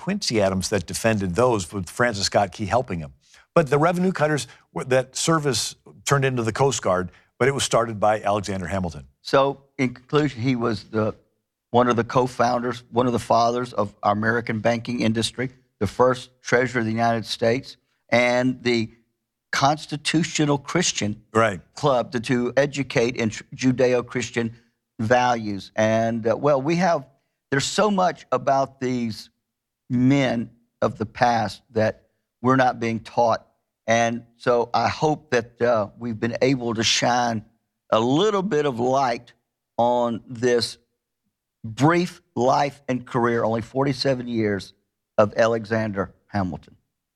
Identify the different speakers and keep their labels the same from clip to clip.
Speaker 1: Quincy Adams that defended those, with Francis Scott Key helping him. But the revenue cutters, that service turned into the Coast Guard, but it was started by Alexander Hamilton.
Speaker 2: So, in conclusion, he was one of the co-founders, one of the fathers of our American banking industry, the first treasurer of the United States, and the Constitutional Christian Club to educate in Judeo-Christian values. And, there's so much about these men of the past that we're not being taught. And so I hope that we've been able to shine a little bit of light on this brief life and career, only 47 years, of Alexander Hamilton.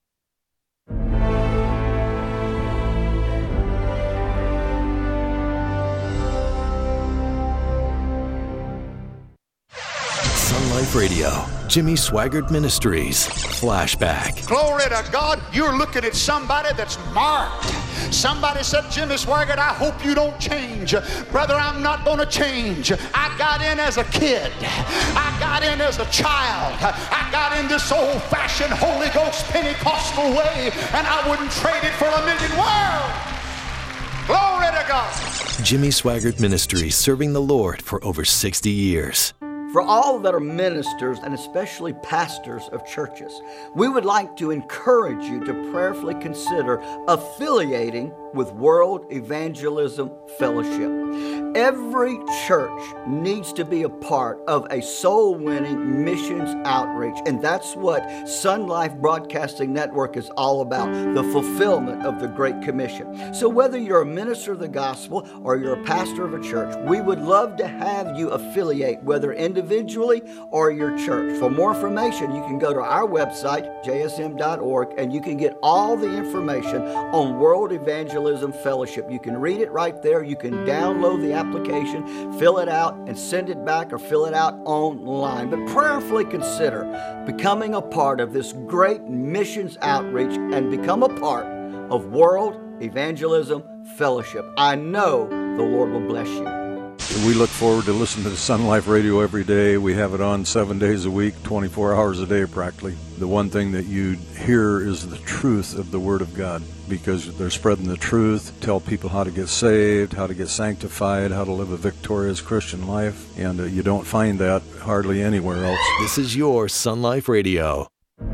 Speaker 3: Sun Life Radio, Jimmy Swaggart Ministries, Flashback.
Speaker 4: Glory to God, you're looking at somebody that's marked. Somebody said, Jimmy Swaggart, I hope you don't change. Brother, I'm not going to change. I got in as a kid. I got in as a child. I got in this old-fashioned Holy Ghost Pentecostal way, and I wouldn't trade it for a million worlds. Glory to God.
Speaker 3: Jimmy Swaggart Ministries, serving the Lord for over 60 years.
Speaker 2: For all that are ministers and especially pastors of churches, we would like to encourage you to prayerfully consider affiliating with World Evangelism Fellowship. Every church needs to be a part of a soul-winning missions outreach, and that's what Sun Life Broadcasting Network is all about, the fulfillment of the Great Commission. So whether you're a minister of the gospel or you're a pastor of a church, we would love to have you affiliate, whether individually or your church. For more information, you can go to our website, jsm.org, and you can get all the information on World Evangelism Fellowship. You can read it right there. You can download the application, fill it out, and send it back or fill it out online. But prayerfully consider becoming a part of this great missions outreach and become a part of World Evangelism Fellowship. I know the Lord will bless you.
Speaker 5: We look forward to listening to Sun Life Radio every day. We have it on 7 days a week, 24 hours a day practically. The one thing that you hear is the truth of the Word of God, because they're spreading the truth, tell people how to get saved, how to get sanctified, how to live a victorious Christian life, and you don't find that hardly anywhere else.
Speaker 3: This is your Sun Life Radio.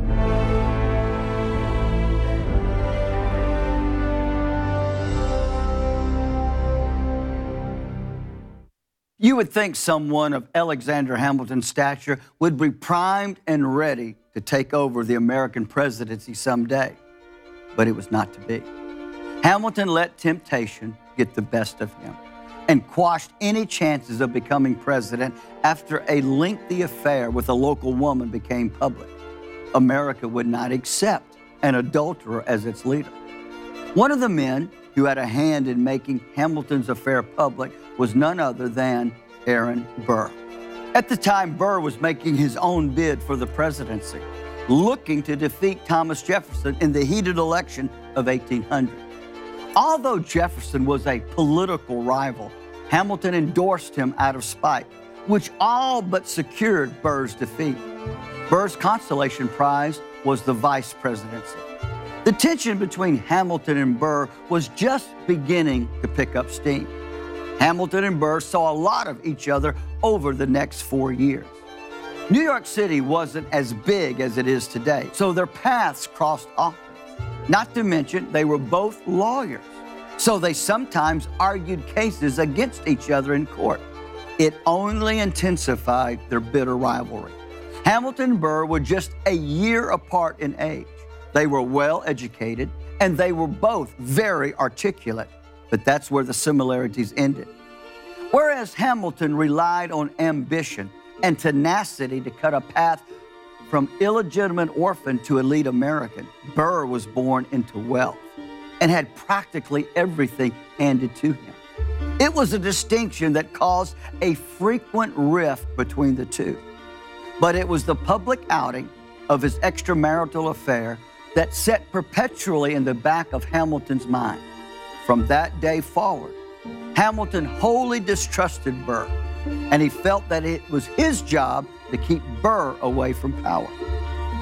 Speaker 2: You would think someone of Alexander Hamilton's stature would be primed and ready to take over the American presidency someday, but it was not to be. Hamilton let temptation get the best of him and quashed any chances of becoming president after a lengthy affair with a local woman became public. America would not accept an adulterer as its leader. One of the men who had a hand in making Hamilton's affair public was none other than Aaron Burr. At the time, Burr was making his own bid for the presidency, looking to defeat Thomas Jefferson in the heated election of 1800. Although Jefferson was a political rival, Hamilton endorsed him out of spite, which all but secured Burr's defeat. Burr's consolation prize was the vice presidency. The tension between Hamilton and Burr was just beginning to pick up steam. Hamilton and Burr saw a lot of each other over the next 4 years. New York City wasn't as big as it is today, so their paths crossed often. Not to mention, they were both lawyers, so they sometimes argued cases against each other in court. It only intensified their bitter rivalry. Hamilton and Burr were just a year apart in age. They were well educated, and they were both very articulate, but that's where the similarities ended. Whereas Hamilton relied on ambition and tenacity to cut a path from illegitimate orphan to elite American, Burr was born into wealth and had practically everything handed to him. It was a distinction that caused a frequent rift between the two. But it was the public outing of his extramarital affair that sat perpetually in the back of Hamilton's mind. From that day forward, Hamilton wholly distrusted Burr, and he felt that it was his job to keep Burr away from power.